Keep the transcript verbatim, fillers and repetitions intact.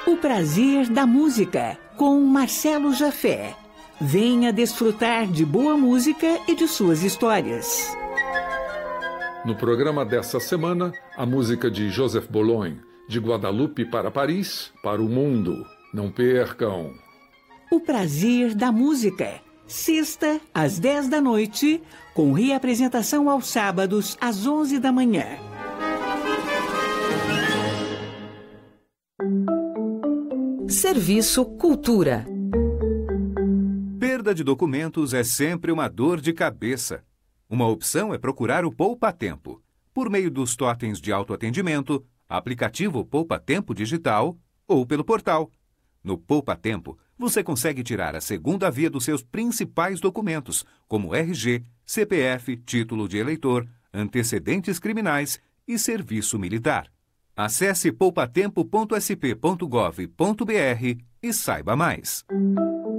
O prazer da música, com Marcelo Jafé. Venha desfrutar de boa música e de suas histórias. No programa dessa semana, a música de Joseph Bologne, de Guadalupe para Paris, para o mundo. Não percam! O prazer da música, sexta às dez da noite, com reapresentação aos sábados às onze da manhã. Serviço Cultura. Perda de documentos é sempre uma dor de cabeça. Uma opção é procurar o Poupa Tempo. Por meio dos totens de autoatendimento, aplicativo Poupa Tempo Digital ou pelo portal. No Poupa Tempo, você consegue tirar a segunda via dos seus principais documentos, como R G, C P F, título de eleitor, antecedentes criminais e serviço militar. Acesse poupatempo ponto s p ponto gov ponto b r e saiba mais.